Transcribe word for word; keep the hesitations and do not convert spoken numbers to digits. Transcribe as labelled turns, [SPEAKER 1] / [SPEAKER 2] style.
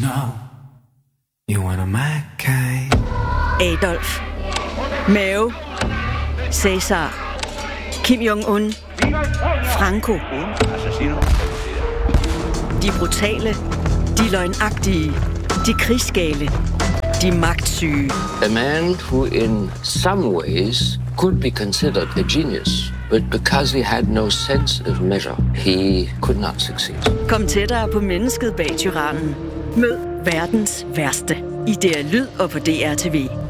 [SPEAKER 1] know you one of my kind.
[SPEAKER 2] Adolf, Mao, Cæsar, Kim Jong-un, Franco. De brutale, de løgnagtige, de krigsgale, de magtsyge.
[SPEAKER 3] A man who in some ways could be considered a genius, but because he had no sense of measure, he could not succeed.
[SPEAKER 2] Kom tættere på mennesket bag tyrannen. Mød verdens værste i D R Lyd og på D R T V.